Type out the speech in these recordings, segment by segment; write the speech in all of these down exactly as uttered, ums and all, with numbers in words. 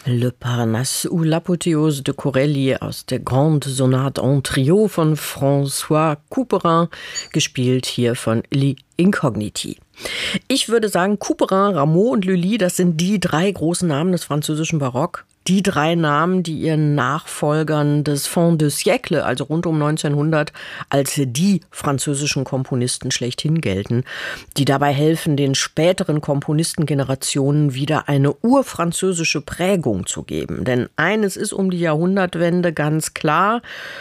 Le Parnasse ou l'Apothéose de Corelli aus der Grande Sonate en Trio von François Couperin, gespielt hier von Lee Incogniti. Ich würde sagen, Couperin, Rameau und Lully, das sind die drei großen Namen des französischen Barock. Die drei Namen, die ihren Nachfolgern des Fin de siècle, also rund um neunzehnhundert, als die französischen Komponisten schlechthin gelten, die dabei helfen, den späteren Komponistengenerationen wieder eine urfranzösische Prägung zu geben. Denn eines ist um die Jahrhundertwende ganz klar: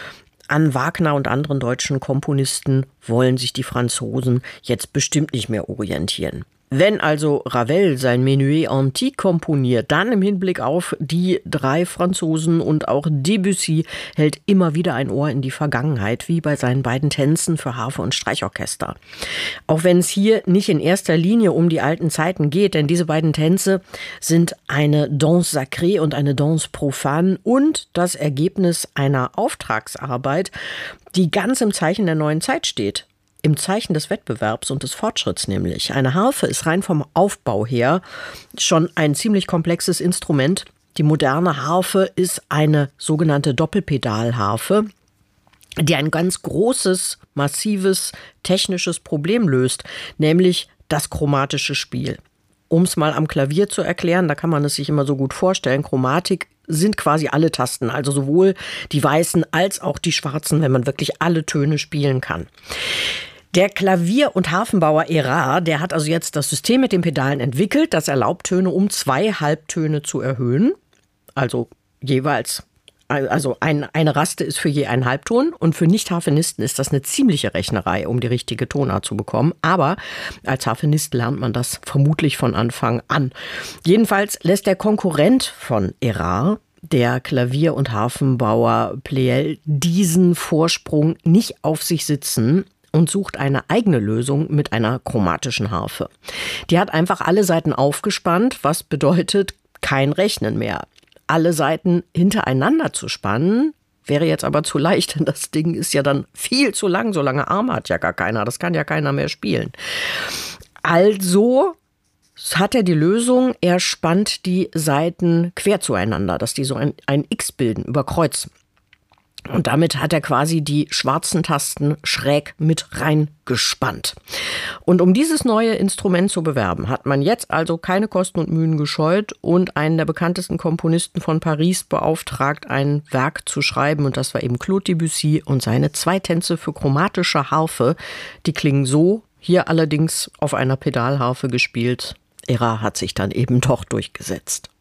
An Wagner und anderen deutschen Komponisten wollen sich die Franzosen jetzt bestimmt nicht mehr orientieren. Wenn also Ravel sein Menuet Antique komponiert, dann im Hinblick auf die drei Franzosen, und auch Debussy hält immer wieder ein Ohr in die Vergangenheit, wie bei seinen beiden Tänzen für Harfe und Streichorchester. Auch wenn es hier nicht in erster Linie um die alten Zeiten geht, denn diese beiden Tänze sind eine Danse sacrée und eine Danse profane und das Ergebnis einer Auftragsarbeit, die ganz im Zeichen der neuen Zeit steht. Im Zeichen des Wettbewerbs und des Fortschritts nämlich. Eine Harfe ist rein vom Aufbau her schon ein ziemlich komplexes Instrument. Die moderne Harfe ist eine sogenannte Doppelpedalharfe, die ein ganz großes, massives technisches Problem löst, nämlich das chromatische Spiel. Um es mal am Klavier zu erklären, da kann man es sich immer so gut vorstellen, Chromatik sind quasi alle Tasten, also sowohl die weißen als auch die schwarzen, wenn man wirklich alle Töne spielen kann. Der Klavier- und Harfenbauer Erard, der hat also jetzt das System mit den Pedalen entwickelt, das erlaubt, Töne um zwei Halbtöne zu erhöhen. Also jeweils, also ein, eine Raste ist für je einen Halbton, und für Nicht-Harfenisten ist das eine ziemliche Rechnerei, um die richtige Tonart zu bekommen. Aber als Harfenist lernt man das vermutlich von Anfang an. Jedenfalls lässt der Konkurrent von Erard, der Klavier- und Harfenbauer Pleyel, diesen Vorsprung nicht auf sich sitzen und sucht eine eigene Lösung mit einer chromatischen Harfe. Die hat einfach alle Saiten aufgespannt, was bedeutet kein Rechnen mehr. Alle Saiten hintereinander zu spannen, wäre jetzt aber zu leicht, denn das Ding ist ja dann viel zu lang. So lange Arme hat ja gar keiner, das kann ja keiner mehr spielen. Also hat er die Lösung, er spannt die Saiten quer zueinander, dass die so ein, ein X bilden, über Kreuz. Und damit hat er quasi die schwarzen Tasten schräg mit reingespannt. Und um dieses neue Instrument zu bewerben, hat man jetzt also keine Kosten und Mühen gescheut und einen der bekanntesten Komponisten von Paris beauftragt, ein Werk zu schreiben. Und das war eben Claude Debussy und seine zwei Tänze für chromatische Harfe. Die klingen so, hier allerdings auf einer Pedalharfe gespielt. Erard hat sich dann eben doch durchgesetzt.